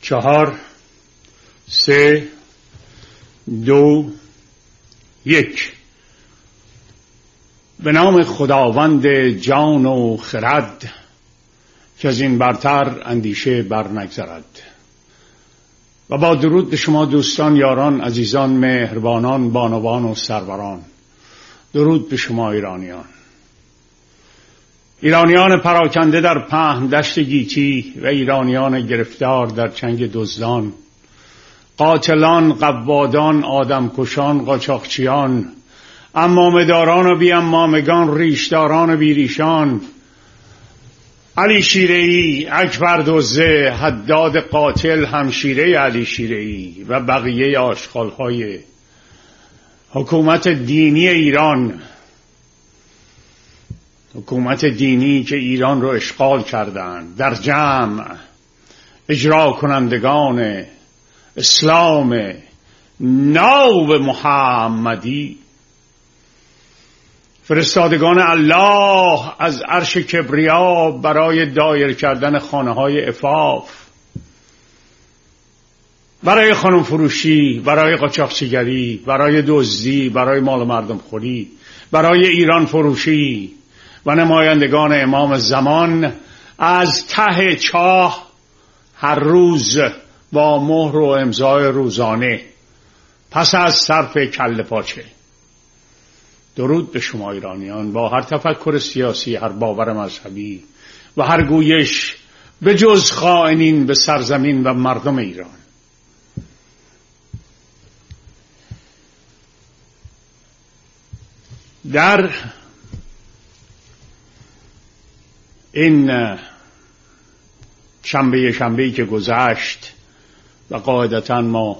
4 3 2 1. به نام خداوند جان و خرد که از این برتر اندیشه بر نگذرد. و با درود به شما دوستان، یاران، عزیزان، مهربانان، بانوان و سروران. درود به شما ایرانیان پراکنده در پهن دشت گیتی و ایرانیان گرفتار در چنگ دزدان، قاتلان، قوادان، آدمکشان، قاچاقچیان، امامداران و بی امامگان، ریشداران و بی ریشان، علی شیره‌ای، اکبر دزده، حداد قاتل، همشیره علی شیره‌ای و بقیه آشغال‌های حکومت دینی ایران، حکومت دینی که ایران رو اشغال کردند، در جمع اجرا کنندگان اسلام نو محمدی، فرستادگان الله از عرش کبریا برای دایر کردن خانه‌های عفاف، برای خانم فروشی، برای قاچاقچیگری، برای دزدی، برای مال مردم خوری، برای ایران فروشی و نمایندگان امام زمان از ته چاه هر روز با مهر و امضای روزانه پس از صرف کله پاچه. درود به شما ایرانیان با هر تفکر سیاسی، هر باور مذهبی و هر گویش به جز خائنین به سرزمین و مردم ایران. در این شنبه‌ای که گذشت و قاعدتاً ما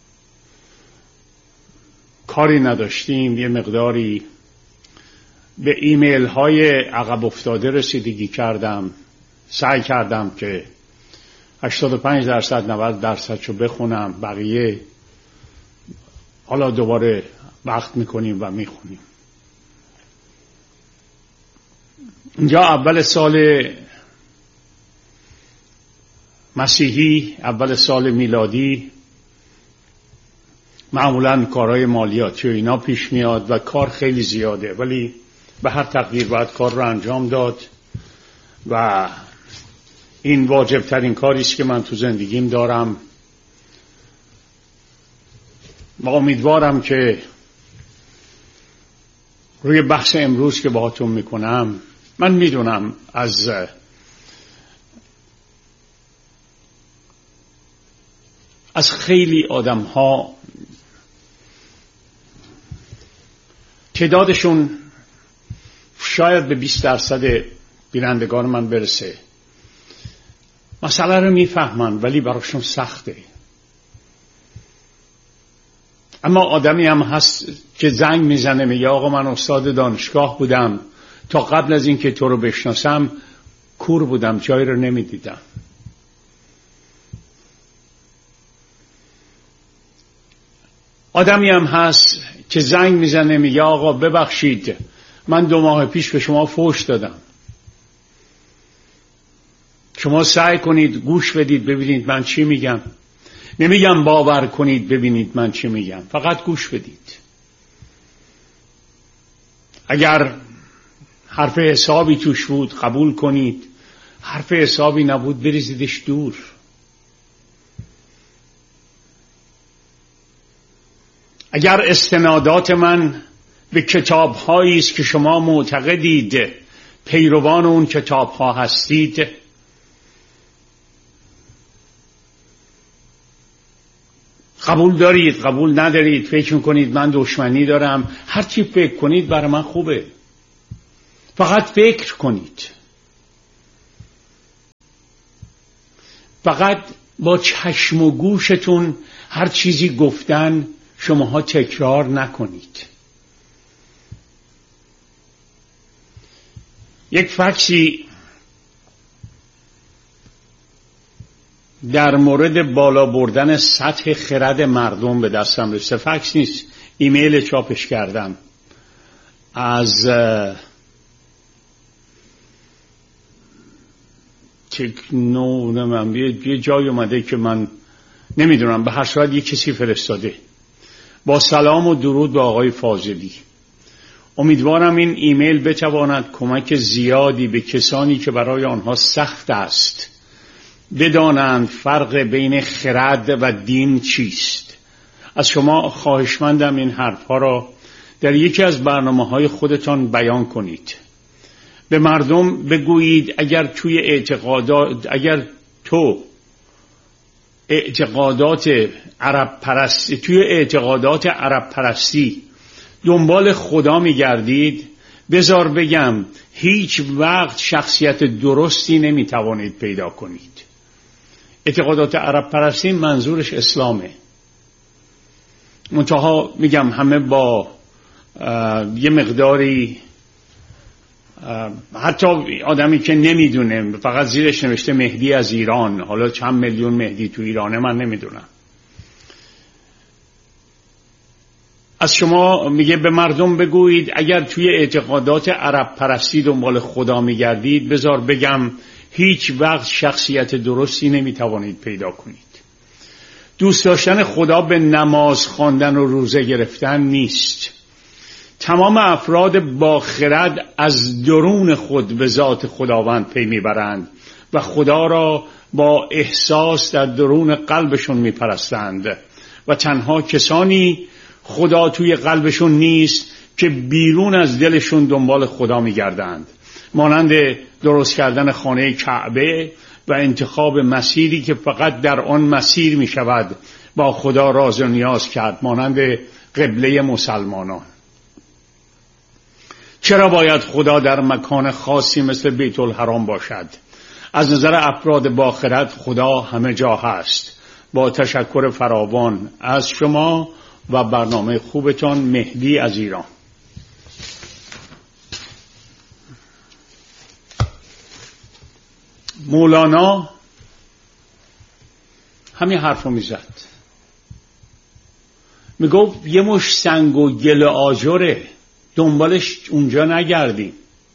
کاری نداشتیم، یه مقداری به ایمیل های عقب افتاده رسیدگی کردم. سعی کردم که 85% 90% رو بخونم، بقیه حالا دوباره وقت میکنیم و میخونیم. اینجا اول سال مسیحی، اول سال میلادی، معمولاً کارهای مالیاتی و اینا پیش میاد و کار خیلی زیاده، ولی به هر تقدیر باید کار رو انجام داد و این واجب ترین کاری است که من تو زندگیم دارم و امیدوارم که روی بحث امروز که باهاتون میکنم، من میدونم از خیلی آدم ها تعدادشون شاید به 20% بینندگان من برسه، مسئله رو میفهمن ولی براشون سخته. اما آدمی هم هست که زنگ میزنه میگه آقا من استاد دانشگاه بودم، تا قبل از این که تو رو بشناسم کور بودم، جایی رو نمیدیدم. آدمی هم هست که زنگ میزنه میگه آقا ببخشید من 2 ماه پیش به شما فحش دادم، شما سعی کنید گوش بدید ببینید من چی میگم. نمیگم باور کنید ببینید من چی میگم، فقط گوش بدید. اگر حرف حسابی توش بود قبول کنید، حرف حسابی نبود بریزیدش دور. اگر استنادات من به کتاب‌هایی است که شما معتقدید پیروان اون کتاب‌ها هستید، قبول دارید، قبول ندارید، فکر می‌کنید من دشمنی دارم، هر چی فکر کنید برای من خوبه. فقط فکر کنید. فقط با چشم و گوشتون هر چیزی گفتن شماها تکرار نکنید. یک فکسی در مورد بالا بردن سطح خرد مردم به دستم رسید. فکس نیست، ایمیل چاپش کردم از تکنو من یه جای اومده که من نمیدونم، به هر صورت یه کسی فرستاده. با سلام و درود به آقای فاضلی. امیدوارم این ایمیل بتواند کمک زیادی به کسانی که برای آنها سخت است بدانند فرق بین خرد و دین چیست. از شما خواهشمندم این حرفها را در یکی از برنامه‌های خودتان بیان کنید. به مردم بگویید اگر تو اعتقادات عرب پرستی دنبال خدا می‌گردید، بذار بگم هیچ وقت شخصیت درستی نمی‌توانید پیدا کنید. اعتقادات عرب پرستی منظورش اسلامه. منتها میگم همه با یه مقداری، حتی آدمی که نمیدونه فقط زیرش نوشته مهدی از ایران، حالا چند میلیون مهدی تو ایرانه من نمیدونم. از شما میگه به مردم بگویید اگر توی اعتقادات عرب پرستی دنبال خدا میگردید، بذار بگم هیچ وقت شخصیت درستی نمیتوانید پیدا کنید. دوست داشتن خدا به نماز خواندن و روزه گرفتن نیست. تمام افراد با خرد از درون خود به ذات خداوند پی میبرند و خدا را با احساس در درون قلبشون میپرستند و تنها کسانی خدا توی قلبشون نیست که بیرون از دلشون دنبال خدا میگردند، مانند درست کردن خانه کعبه و انتخاب مسیری که فقط در آن مسیر می شود با خدا راز و نیاز کرد، مانند قبله مسلمانان. چرا باید خدا در مکان خاصی مثل بیت الحرام باشد؟ از نظر افراد با خرد خدا همه جا هست. با تشکر فراوان از شما و برنامه خوبتان، مهدی از ایران. مولانا همین حرفو میزد، میگفت یه مش سنگ و گل آجره، دنبالش اونجا نگردیم.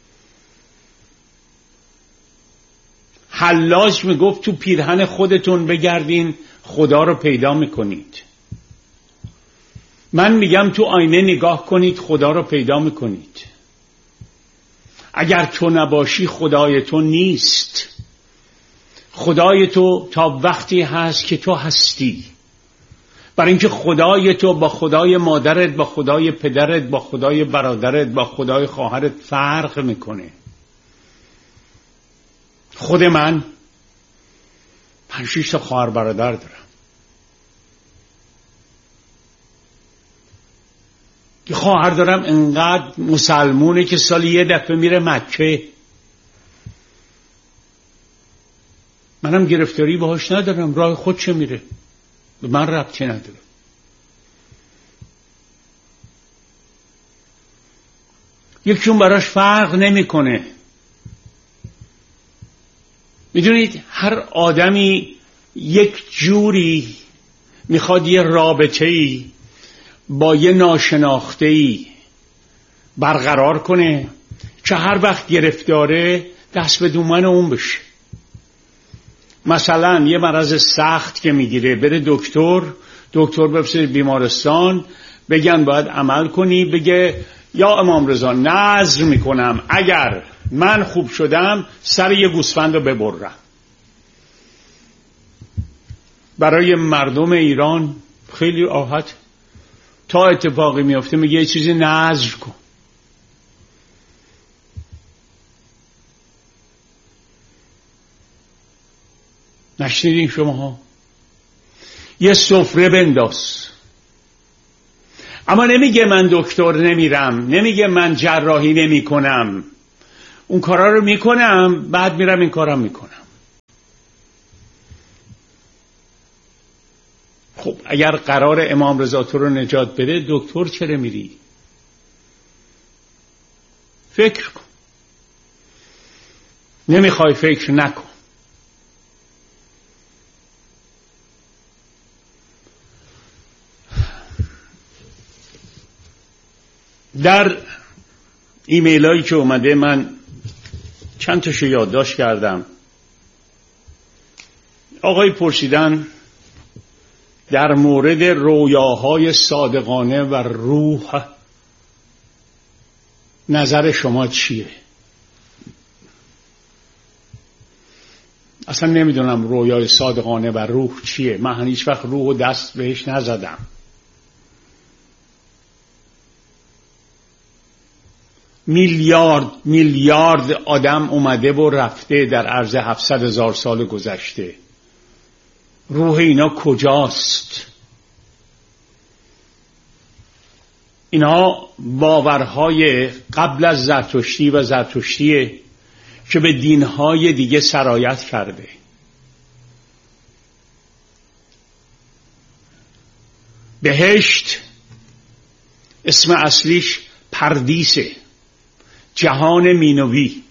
حلاج میگفت تو پیرهن خودتون بگردین خدا رو پیدا میکنید. من میگم تو آینه نگاه کنید خدا رو پیدا میکنید. اگر تو نباشی خدای تو نیست. خدای تو تا وقتی هست که تو هستی. برای اینکه خدای تو با خدای مادرت، با خدای پدرت، با خدای برادرت، با خدای خواهرت فرق میکنه. خود من 5-6 تا خواهر برادر دارم. یه خواهر دارم انقدر مسلمونه که سالی یه دفعه میره مکه. منم گرفتاری باهاش ندارم، راه خودش میره، به من ربطی نداره. یکیون براش فرق نمیکنه. میدونید هر آدمی یک جوری میخواد یه رابطه‌ای با یه ناشناخته‌ای برقرار کنه که هر وقت گرفتاره دست به دومن اون بشه. مثلا یه مرض سخت که میگیره بره دکتر بفرسته بیمارستان، بگن باید عمل کنی، بگه یا امام رضا نذر میکنم اگر من خوب شدم سر یه گوسفند رو ببرم. برای مردم ایران خیلی راحت، تا اتفاقی میفته میگه یه چیزی نذر کن. نشنیدین شماها؟ یه سفره بنداز. اما نمیگه من دکتر نمیرم، نمیگه من جراحی نمی کنم. اون کارا رو میکنم، بعد میرم این کارا میکنم. خب اگر قرار امام رضا تو رو نجات بده، دکتر چرا میری؟ فکر کن. نمیخوای فکر نکن. در ایمیل هایی که اومده من چند تاشو یادداشت کردم. آقای پرسیدن در مورد رویاهای صادقانه و روح نظر شما چیه؟ اصلا نمیدونم رویای صادقانه و روح چیه. من هیچ وقت روح و دست بهش نزدم. میلیارد آدم اومده و رفته در عرض 700,000 سال گذشته. روح اینا کجاست؟ اینا باورهای قبل از زرتشتی و زرتشتیه که به دینهای دیگه سرایت کرده. بهشت اسم اصلیش پردیسه، جهان مینوی،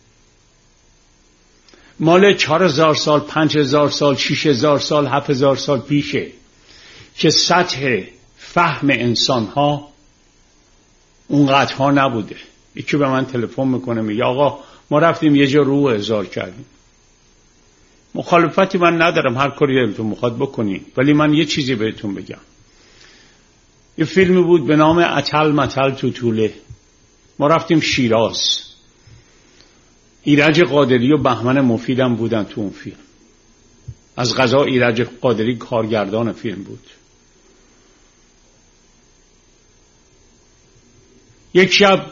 مال 4,000 سال، 5,000 سال، 6,000 سال، 7,000 سال پیشه که سطح فهم انسانها اونقدرها نبوده. یکی به من تلفن میکنه میگه آقا ما رفتیم یه جا روح احضار کردیم. مخالفتی من ندارم، هر کاری دلتون میخواد بکنین، ولی من یه چیزی بهتون بگم. یه فیلمی بود به نام اتل متل توتوله. ما رفتیم شیراز. ایرج قادری و بهمن مفیدم بودن تو اون فیلم. از قضا ایرج قادری کارگردان فیلم بود. یک شب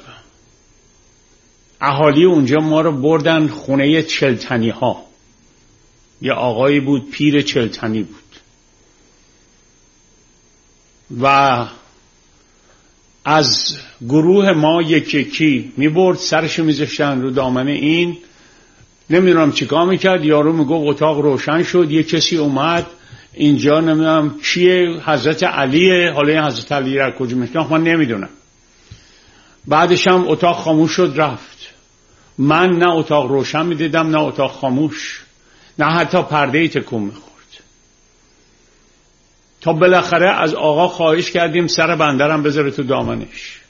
اهالی اونجا ما رو بردن خونه چلتنی ها. یه آقایی بود پیر چلتنی بود و از گروه ما یکی می برد سرشو میذاشتن رو دامنه این. نمیدونم چیکار میکرد. یارو میگفت اتاق روشن شد، یه کسی اومد اینجا، نمیدونم کیه، حضرت علیه. حالا این حضرت علی را کجا میشناخت من نمیدونم. بعدش هم اتاق خاموش شد رفت. من نه اتاق روشن میدیدم نه اتاق خاموش، نه حتی پرده تکون میخورد. تا بالاخره از آقا خواهش کردیم سر بندرم بذاره تو دامنش.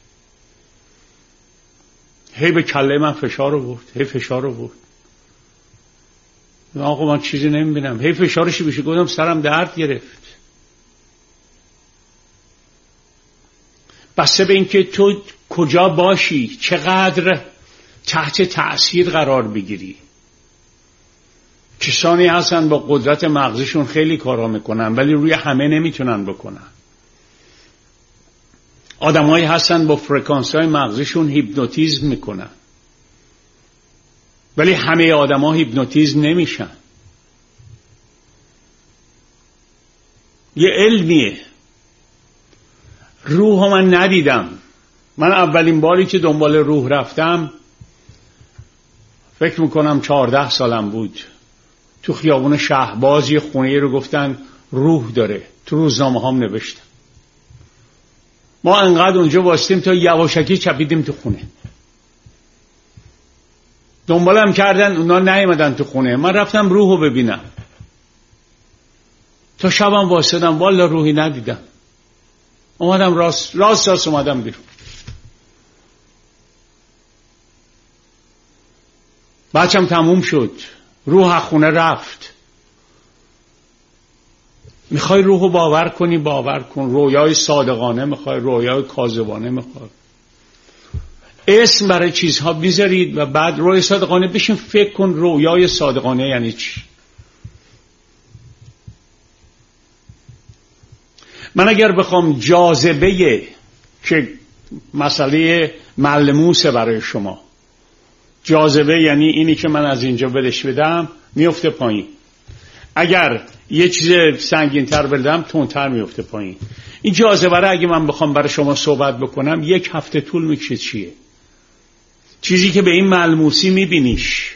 هی به کله من فشار آورد، هی فشار آورد. آقا من چیزی نمیبینم. هی فشارشی بشه گفتم سرم درد گرفت. بسته به اینکه تو کجا باشی، چقدر تحت تأثیر قرار بگیری. کسانی هستن با قدرت مغزشون خیلی کارا میکنن ولی روی همه نمیتونن بکنن. آدمایی هستن با فرکانس‌های مغزشون هیپنوتیزم میکنن ولی همه آدما هیپنوتیزم نمیشن. یه علمیه. روح من ندیدم. من اولین باری که دنبال روح رفتم فکر میکنم 14 سالم بود. تو خیابون شهباز یه خونه رو گفتن روح داره. تو روزنامه هم نوشتن. ما انقدر اونجا واسطیم تا یواشکی چپیدیم تو خونه. دنبالم کردن، اونا نیومدن تو خونه. من رفتم روحو ببینم. تا شبم واسدم والا روحی ندیدم. اومدم راست اومدم بیرون. بچم تموم شد. روح خونه رفت. میخوای روحو باور کنی باور کن. رویای صادقانه میخوای، رویای کاذبانه میخوای. اسم برای چیزها بیذارید و بعد رویای صادقانه بشین فکر کن رویای صادقانه یعنی چی. من اگر بخوام جاذبه که مسئله ملموسه برای شما، جاذبه یعنی اینی که من از اینجا بدش بدم میفته پایین. اگر یه چیز سنگین تر بدم تندتر میفته پایین. این جاذبه را اگه من بخوام برای شما صحبت بکنم 1 هفته طول میکشه. چیه؟ چیزی که به این ملموسی میبینیش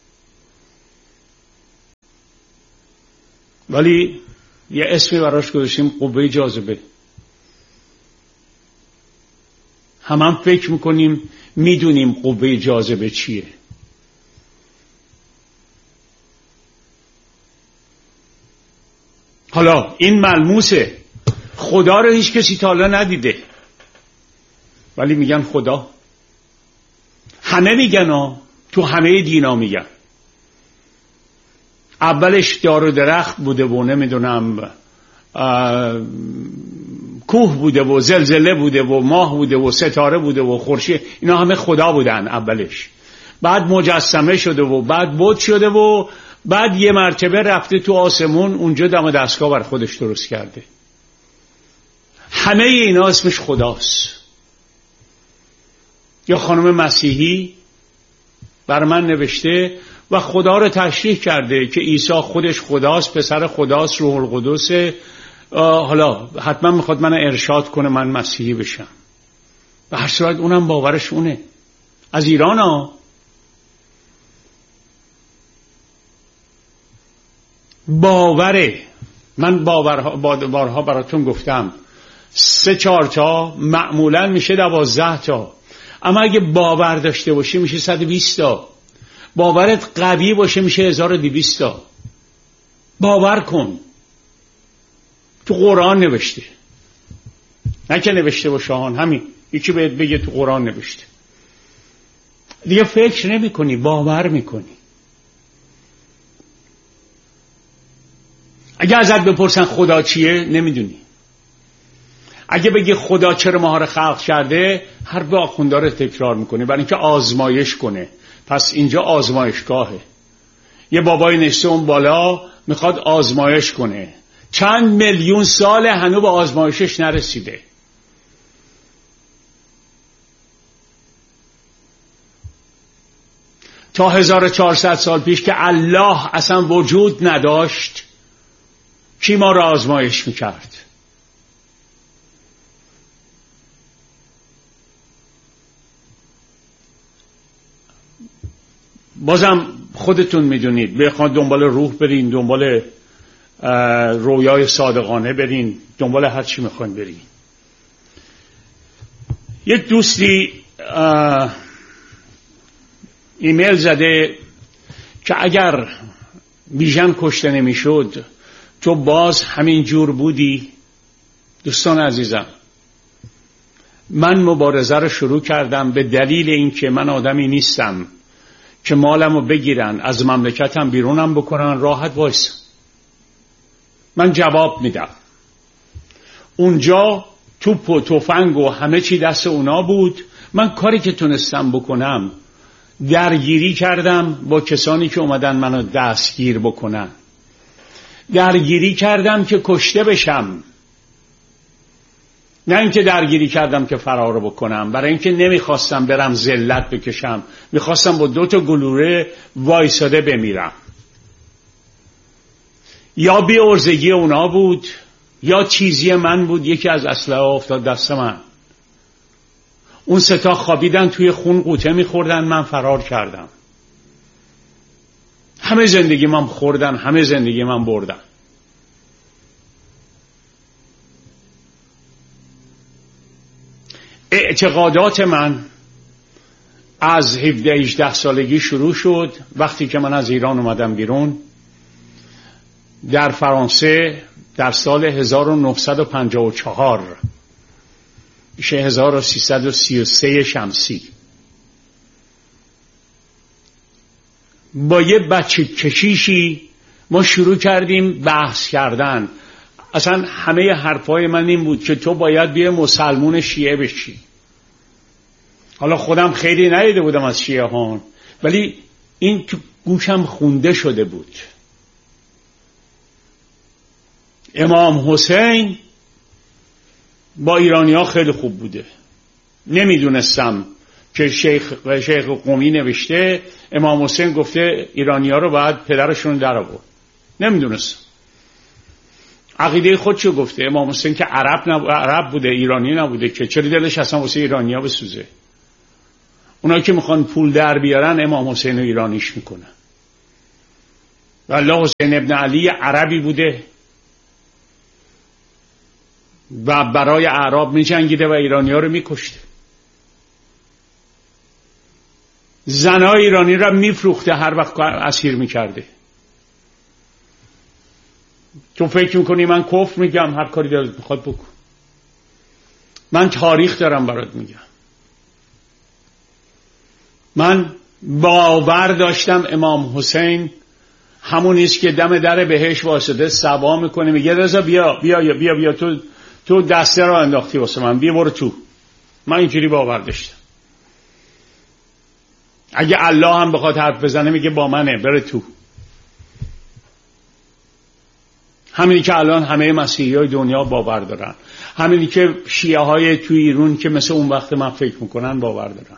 ولی یه اسمی براش گذاشتیم قوه جاذبه. هم فکر میکنیم میدونیم قوه جاذبه چیه. حالا این ملموسه. خدا رو هیچ کسی تا حالا ندیده ولی میگن خدا. همه میگن تو همه دینا میگن. اولش دار و درخت بوده و نمیدونم کوه بوده و زلزله بوده و ماه بوده و ستاره بوده و خورشید، اینا همه خدا بودن اولش. بعد مجسمه شده و بعد بت شده و بعد یه مرتبه رفته تو آسمون، اونجا دم دستگاه بر خودش درست کرده. همه اینا اسمش خداست. یا خانم مسیحی بر من نوشته و خدا رو تشریح کرده که عیسی خودش خداست، پسر خداست، روح القدس. حالا حتما میخواد من ارشاد کنه من مسیحی بشم. به هر صورت اونم باورش اونه. از ایران ها. باوره. من بارها براتون گفتم 3-4 تا معمولا میشه 12 تا، اما اگه باور داشته باشی میشه 120 تا. باورت قوی باشه میشه 1200 تا. باور کن. تو قرآن نوشته، نه که نوشته باشه همین یکی بهت بگه تو قرآن نوشته. دیگه فکر نمی کنی، باور میکنی. اگه ازت بپرسن خدا چیه نمیدونی. اگه بگی خدا چرا ماها رو خلق کرده، هر به آخونده رو تکرار میکنه برای اینکه آزمایش کنه. پس اینجا آزمایشگاهه. یه بابای نشسته اون بالا میخواد آزمایش کنه. چند میلیون سال هنوز به آزمایشش نرسیده. تا 1400 سال پیش که الله اصلا وجود نداشت، کی ما را آزمایش میکرد؟ بازم خودتون میدونید، بخواید دنبال روح برین، دنبال رویای صادقانه برین، دنبال هر چی میخواین برین. یک دوستی ایمیل زده که اگر بیژن کشته نمیشد تو باز همین جور بودی. دوستان عزیزم، من مبارزه رو شروع کردم به دلیل اینکه من آدمی نیستم که مالمو بگیرن از مملکتم بیرونم بکنن راحت وایسم. من جواب میدم. اونجا توپ و تفنگ و همه چی دست اونا بود. من کاری که تونستم بکنم درگیری کردم با کسانی که اومدن منو دستگیر بکنن. درگیری کردم که کشته بشم، نه اینکه درگیری کردم که فرار بکنم. برای اینکه نمیخواستم برم ذلت بکشم، میخواستم با 2 تا گلوله وایساده بمیرم. یا بی‌عرضگی اونا بود یا چیزی من بود. یکی از اسلحه افتاد دست من. اون 3 تا خوابیدن توی خون قوطه میخوردن، من فرار کردم. همه زندگی من خوردن، همه زندگی من بردن. اعتقادات من از 17-18 سالگی شروع شد. وقتی که من از ایران اومدم بیرون در فرانسه در سال 1954 میشه 1333 شمسی، با یه بچه کشیشی ما شروع کردیم بحث کردن. اصلا همه حرفای من این بود که تو باید بیای مسلمون شیعه بشی. حالا خودم خیلی ندیده بودم از شیعه ها، ولی این تو گوشم خونده شده بود. امام حسین با ایرانی ها خیلی خوب بوده. نمیدونستم که شیخ قمی نوشته امام حسین گفته ایرانی ها رو باید پدرشون در آورد. نمیدونستم. عقیده خودشو گفته. امام حسین که عرب بوده، ایرانی نبوده که چرا دلش اصلا واسه ایرانی ها بسوزه. اونایی که میخوان پول در بیارن امام حسین رو ایرانیش میکنن. والله حسین ابن علی عربی بوده و برای اعراب میجنگیده و ایرانی ها رو میکشته. زنای ایرانی رو میفروخته، هر وقت اسیر میکرده. تو فکر میکنی من کفر میگم؟ هر کاری دلت میخواد بکن. من تاریخ دارم برات میگم. من باور داشتم امام حسین همونیست که دم در بهشت واسطه سبا میکنه، میگه رضا بیا بیا بیا بیا، تو دسته را انداختی واسه من، بیا برو تو. من اینجوری باور داشتم. اگه الله هم بخواد حرف بزنه میگه با منه، بره تو. همینی که الان همه مسیحی های دنیا باور دارن، همینی که شیعه های توی ایران که مثل اون وقت من فکر میکنن باور دارن.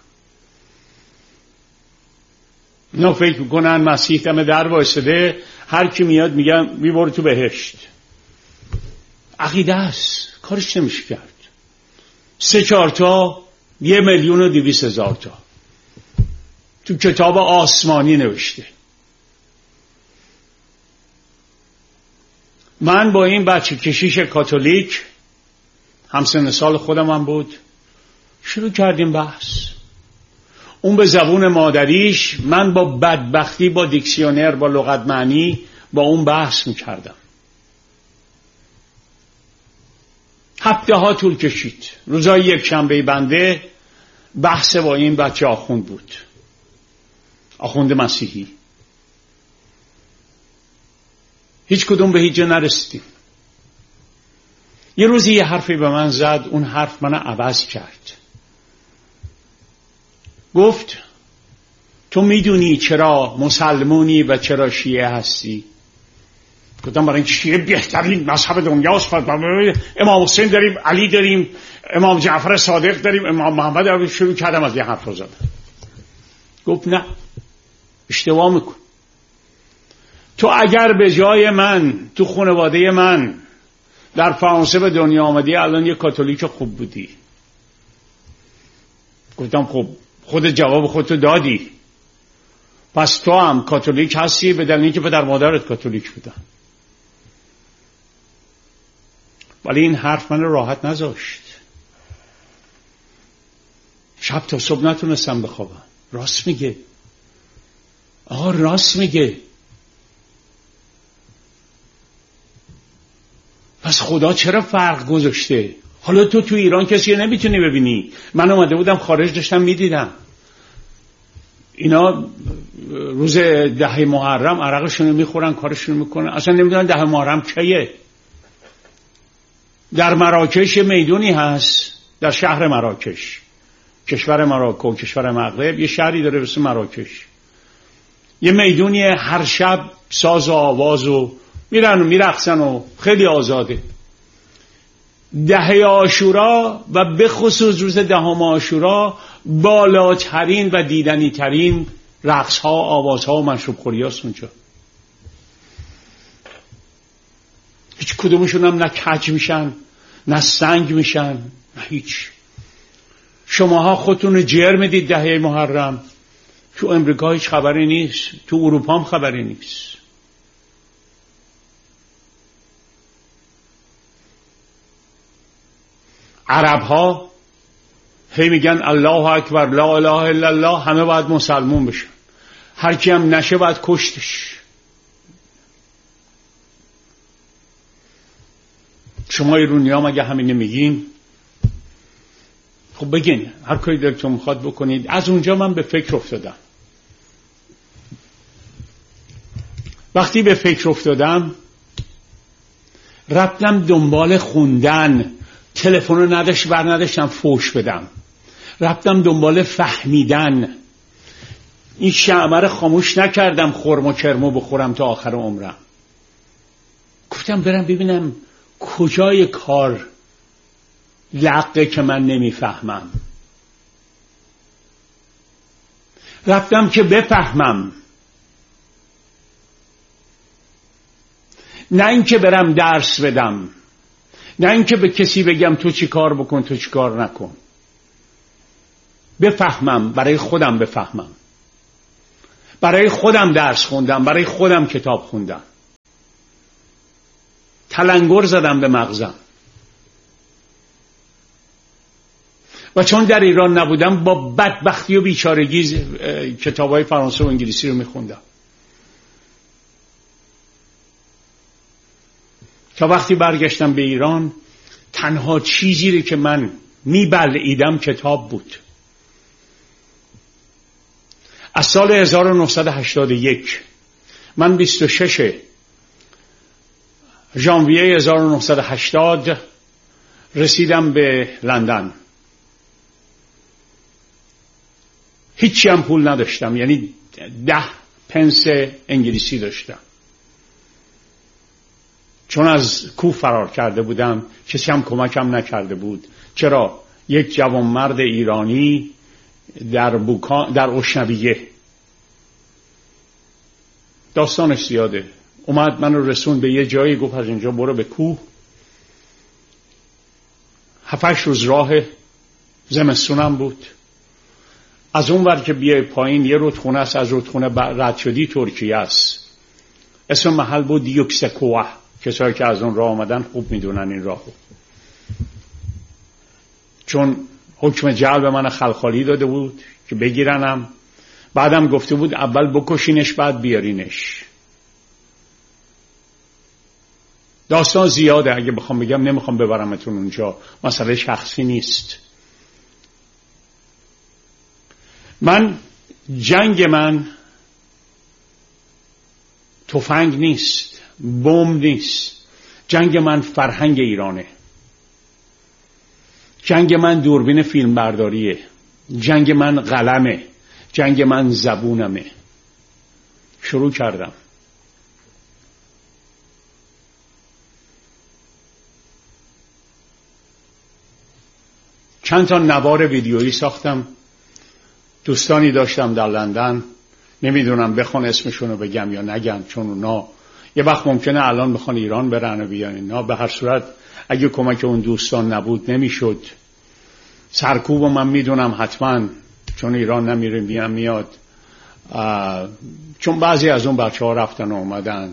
اینا فکر میکنن مسیح دم در وایساده، هر کی میاد میگن میبره تو بهشت. عقیده است، کارش نمیشه کرد. 3-4 تا 1,200,000 تا تو کتاب آسمانی نوشته. من با این بچه کشیش کاتولیک همسن سال خودم هم بود، شروع کردیم بحث. اون به زبون مادریش، من با بدبختی با دیکسیونر با لغت معنی با اون بحث میکردم. هفته ها طول کشید. روزای یک شنبه بنده بحث با این بچه آخوند بود، آخوند مسیحی. هیچ کدوم به هیچ جا نرسیدیم. یه روزی یه حرفی به من زد، اون حرف منو عوض کرد. گفت تو میدونی چرا مسلمونی و چرا شیعه هستی؟ گفتم برای اینکه شیعه بهترین مذهب دنیاست. امام حسین داریم، علی داریم، امام جعفر صادق داریم، امام محمد داریم. شروع کردم از یه حرف رو زدن. گفت نه، اشتباه میکن. تو اگر به جای من تو خانواده من در فرانسه به دنیا آمدی، الان یه کاتولیک خوب بودی. گفتم خب خود جواب خودتو دادی، پس تو هم کاتولیک هستی به دلیل اینکه پدر مادرت کاتولیک بودن. ولی این حرف من راحت نذاشت. شب تا صبح نتونستم بخوابم. راست میگه، آقا راست میگه. پس خدا چرا فرق گذاشته؟ حالا تو ایران کسی نمیتونی ببینی. من اومده بودم خارج، داشتم میدیدم اینا روز 10 محرم عرقشون میخورن، کارشون میکنن، اصلا نمیدونن 10 محرم کیه. در مراکش میدونی هست، در شهر مراکش، کشور مراکو، کشور مغرب، یه شهری داره به اسم مراکش. یه میدونی هر شب ساز و آواز و میرن و میرقصن و خیلی آزاده. 10 عاشورا و به خصوص روز 10 عاشورا بالاترین و دیدنی ترین رقص ها، آواز ها و مشروب خوری هاست اونجا. هیچ کدومشون هم نه کج میشن نه سنگ میشن نه هیچ. شماها خودتون رو جر میدید 10 محرم. تو امریکا هیچ خبری نیست، تو اروپا هم خبری نیست. عرب ها هی میگن الله اکبر لا اله الا الله، همه باید مسلمون بشن، هر کی هم نشه باید کشتش. شما ایرانی ها مگه همینه میگین؟ خب بگین، هر کاری دلتون میخواد بکنید. از اونجا من به فکر افتادم. وقتی به فکر افتادم رفتم دنبال خوندن. تلفن رو نداشتم فوش بدم. رفتم دنبال فهمیدن. این شمع رو خاموش نکردم خرم و کرمو بخورم تا آخر عمرم. گفتم برم ببینم کجای کار لقه که من نمیفهمم. رفتم که بفهمم، نه اینکه برم درس بدم، نه اینکه به کسی بگم تو چی کار بکن تو چی کار نکن. بفهمم، برای خودم بفهمم. برای خودم درس خوندم، برای خودم کتاب خوندم. تلنگر زدم به مغزم. و چون در ایران نبودم با بدبختی و بیچارگی کتابای فرانسه و انگلیسی رو میخوندم. تا وقتی برگشتم به ایران تنها چیزی که من میبلعیدم کتاب بود. از سال 1981 من 26 ژانویه 1980 رسیدم به لندن. هیچی هم پول نداشتم، یعنی 10 پنس انگلیسی داشتم، چون از کوه فرار کرده بودم. کسی هم کمکم نکرده بود. چرا؟ یک جوانمرد ایرانی در اشنویه، داستانش زیاده، اومد منو رسون به یه جایی، گفت از اینجا برو به کوه. 7-8 روز راه، زمستونم بود. از اون ور که بیای پایین یه رودخونه است، از رودخونه رد شدی ترکیه است. اسم محل بود یوکسکوه. کسایی که از اون راه آمدن خوب میدونن این راهو، چون حکم جلب من خلخالی داده بود که بگیرنم. بعدم گفته بود اول بکشینش بعد بیارینش. داستان زیاده، اگه بخوام بگم نمیخوام ببرمتون اونجا، مسئله شخصی نیست. جنگ من تفنگ نیست، بمب نیست. جنگ من فرهنگ ایرانه. جنگ من دوربین فیلم برداریه. جنگ من قلمه. جنگ من زبونمه. شروع کردم. چند تا نوار ویدیویی ساختم. دوستانی داشتم در لندن، نمیدونم بخون اسمشونو بگم یا نگم، چون اونا یه وقت ممکنه الان بخوان ایران برن و بیان اینا. به هر صورت اگه کمک اون دوستان نبود نمیشد. سرکوبو من میدونم حتما، چون ایران نمیره میاد، چون بعضی از اون بچه ها رفتن و اومدن.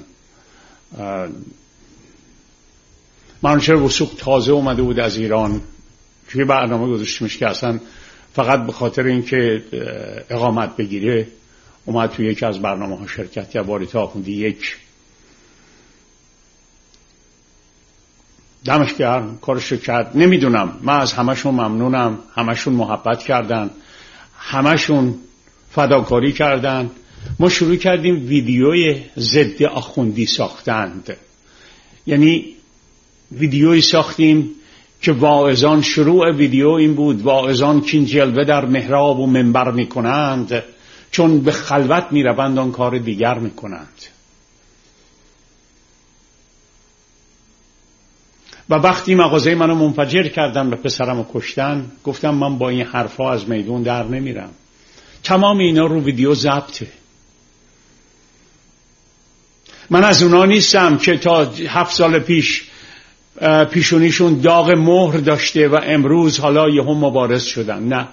منوچهر وثوق تازه اومده بود از ایران، توی برنامه گذاشتیمش که اصلا فقط به خاطر اینکه اقامت بگیره اومد توی یکی از برنامه ها شرکت کرد. واریتا آخوندی یک دمش گرم کارشو کرد. نمیدونم، من از همشون ممنونم. همشون محبت کردن، همشون فداکاری کردن. ما شروع کردیم ویدیوی ضد آخوندی ساختند، یعنی ویدیویی ساختیم که واعظان، شروع ویدیو این بود: واعظان کین جلوه در محراب و منبر می کنند، چون به خلوت می روند آن کار دیگر می کنند. و وقتی مغازه منو منفجر کردن و پسرمو کشتن، گفتم من با این حرفا از میدون در نمیرم. تمام اینا رو ویدیو ضبطه. من از اونا نیستم که تا 7 سال پیش پیشونیشون داغ مهر داشته و امروز حالا یهو مبارز شدن. نه،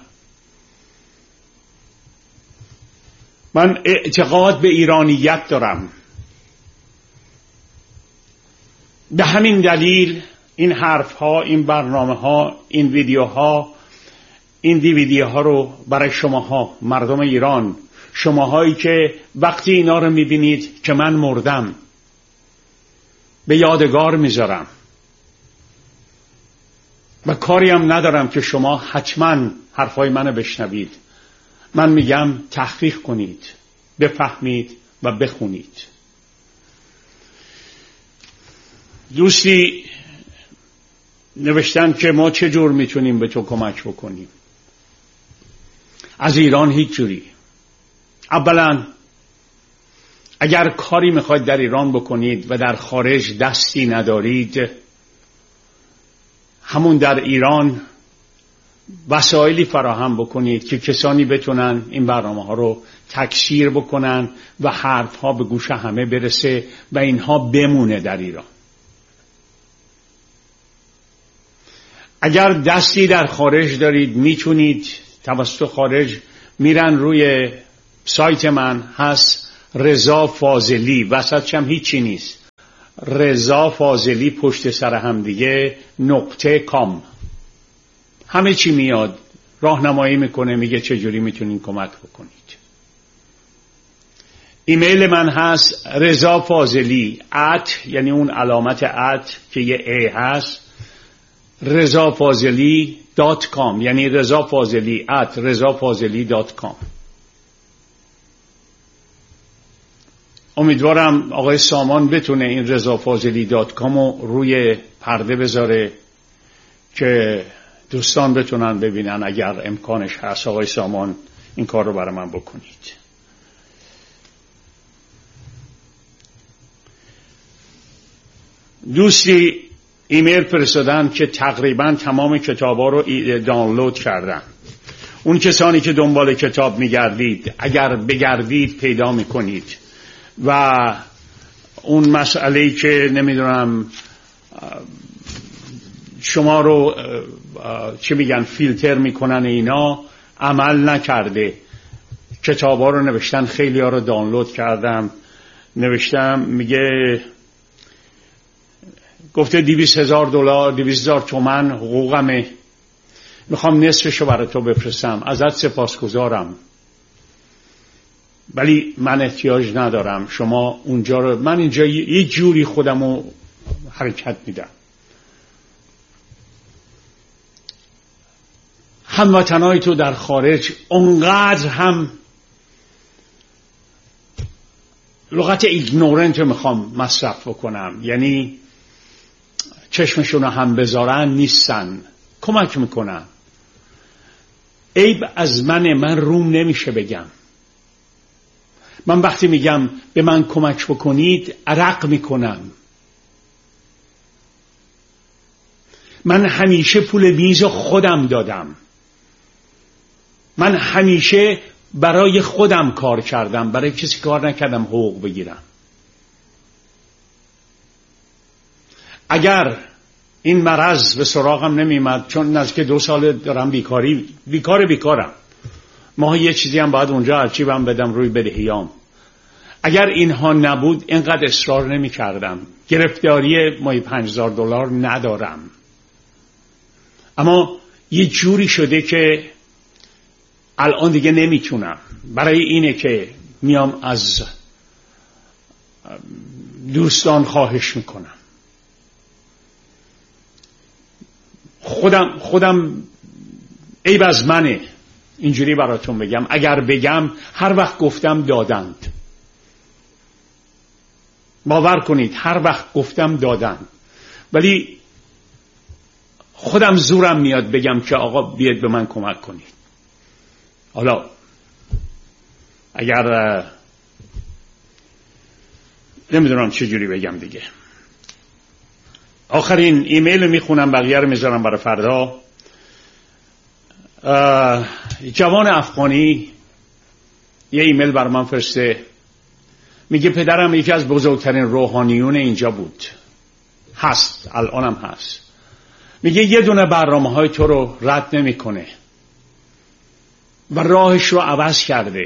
من اعتقاد به ایرانیت دارم. به همین دلیل این حرف ها، این برنامه ها، این ویدیوها، این دیویدی ها رو برای شماها، مردم ایران، شماهایی که وقتی اینا رو میبینید که من مردم، به یادگار میذارم. و کاری هم ندارم که شما حتما حرفای منو بشنوید. من میگم تحقیق کنید، بفهمید و بخونید. دوستی نوشتن که ما چه جور میتونیم به تو کمک بکنیم. از ایران هیچ جوری. اولا اگر کاری میخواید در ایران بکنید و در خارج دستی ندارید، همون در ایران وسایلی فراهم بکنید که کسانی بتونن این برنامه ها رو تکثیر بکنن و حرف ها به گوش همه برسه و اینها بمونه در ایران. اگر دستی در خارج دارید، میتونید توسط خارج میرن روی سایت من، هست رضا فاضلی، وسطش هم هیچی نیست، رضا فاضلی پشت سر هم دیگه .com. همه چی میاد، راهنمایی میکنه، میگه چجوری میتونین کمک بکنید. ایمیل من هست رضا فاضلی @ یعنی اون علامت @ که یه ای هست، rezafazeli.com، یعنی رضا فاضلی @rezafazeli.com. امیدوارم آقای سامان بتونه این رضافاضلی.com رو روی پرده بذاره که دوستان بتونن ببینن. اگر امکانش هست آقای سامان این کار رو برای من بکنید. دوستی ایمیل فرستادن که تقریبا تمام کتابا رو دانلود کردن. اون کسانی که دنبال کتاب میگردید اگر بگردید پیدا میکنید. و اون مسئله‌ای که نمیدونم شما رو چه میگن فیلتر میکنن اینا عمل نکرده. کتابا رو نوشتن، خیلی ها رو دانلود کردم. نوشتم میگه گفته $200,000 تومن حقوقمه، میخوام نصفشو برای تو بفرستم، ازت سپاسگزارم ولی من احتیاج ندارم. شما اونجا رو، من اینجا یه جوری خودمو حرکت میدم. هموطنای تو در خارج اونقدر هم لغت ایگنورنت رو میخوام مصرف بکنم، یعنی چشمشون رو هم بذارن نیستن، کمک میکنن. عیب از من روم نمیشه بگم. من وقتی میگم به من کمک بکنید عرق میکنم. من همیشه پول میز خودم دادم. من همیشه برای خودم کار کردم، برای کسی کار نکردم حقوق بگیرم. اگر این مرض به سراغم نمیمد، چون نزدیک 2 سال دارم بیکارم، ماهی یه چیزی هم باید اونجا ارچیبم بدم روی بدهیام. اگر اینها نبود اینقدر اصرار نمی کردم. گرفتاری ماهی $5,000 ندارم، اما یه جوری شده که الان دیگه نمیتونم. برای اینه که میام از دوستان خواهش میکنم. خودم عیب از منه اینجوری براتون بگم. اگر بگم هر وقت گفتم دادند. باور کنید هر وقت گفتم دادند، ولی خودم زورم میاد بگم که آقا بیاید به من کمک کنید. حالا اگر نمیدونم چجوری بگم دیگه. آخرین ایمیل میخونم، بقیه رو میذارم برای فردا. جوان افغانی یه ایمیل برای من فرسته، میگه پدرم یکی از بزرگترین روحانیون اینجا بود، هست، الانم هست. میگه یه دونه برنامه‌های تو رو رد نمیکنه و راهش رو عوض کرده.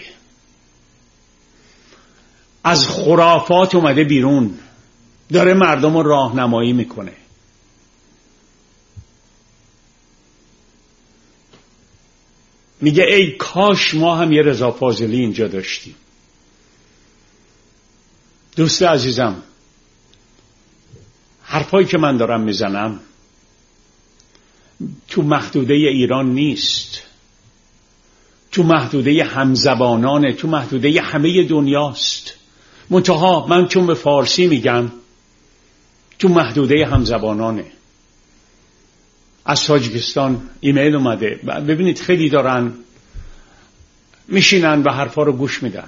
از خرافات اومده بیرون، داره مردم رو راهنمایی میکنه. میگه ای کاش ما هم یه رضا فاضلی اینجا داشتیم. دوست عزیزم، حرفایی که من دارم میزنم تو محدوده ایران نیست، تو محدوده همزبانانه، تو محدوده همه دنیاست. منتها من چون به فارسی میگم تو محدوده همزبانانه. از تاجیکستان ایمیل اومده. ببینید خیلی دارن میشینن و حرفا رو گوش میدن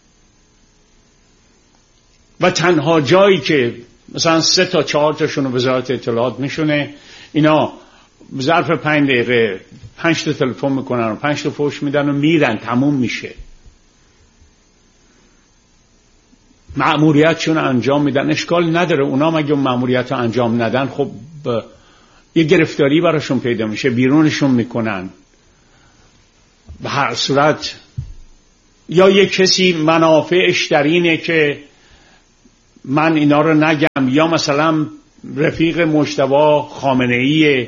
و تنها جایی که مثلا 3 تا 4 تاشون رو وزارت اطلاعات میشونه، اینا ظرف 5 دقیقه 5 تا تلفن میکنن و 5 تا فوش میدن و میرن، تموم میشه. مأموریتشون انجام میدن، اشکال نداره. اونا مگه مأموریت رو انجام ندن خب یه گرفتاری براشون پیدا میشه، بیرونشون میکنن. به هر صورت یا یه کسی منافعش در اینه که من اینا رو نگم، یا مثلا رفیق مجتبی خامنه‌ای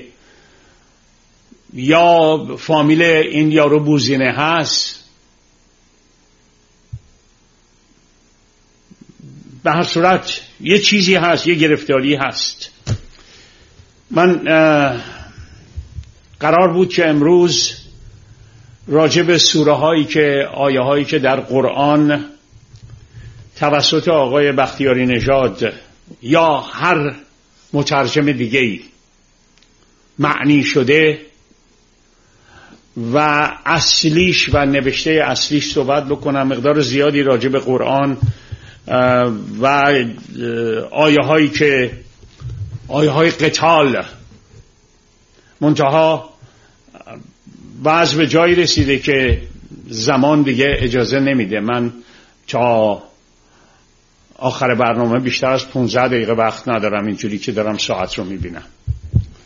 یا فامیل این یارو بوزینه هست. به هر صورت یه چیزی هست، یه گرفتاری هست. من قرار بود که امروز راجع به سوره هایی که آیه هایی که در قرآن توسط آقای بختیاری نژاد یا هر مترجم دیگه‌ای معنی شده و اصلیش و نوشته اصلیش صحبت بکنم. مقدار زیادی راجع به قرآن و آیه های قتال، منتها بعض به جایی رسیده که زمان دیگه اجازه نمیده. من تا آخر برنامه بیشتر از 15 دقیقه وقت ندارم، اینجوری که دارم ساعت رو میبینم.